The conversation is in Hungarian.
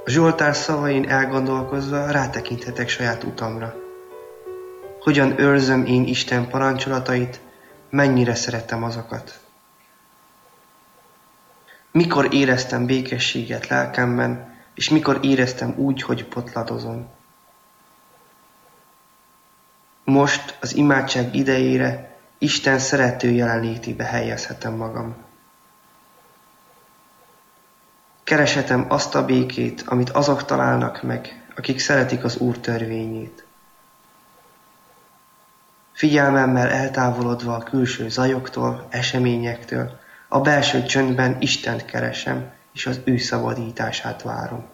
A Zsoltár szavain elgondolkozva rátekinthetek saját utamra. Hogyan őrzöm én Isten parancsolatait, mennyire szeretem azokat. Mikor éreztem békességet lelkemben, és mikor éreztem úgy, hogy potladozom. Most az imádság idejére Isten szerető jelenlétébe helyezhetem magam. Kereshetem azt a békét, amit azok találnak meg, akik szeretik az Úr törvényét. Figyelmemmel eltávolodva a külső zajoktól, eseményektől, a belső csöndben Istent keresem, és az ő szabadítását várom.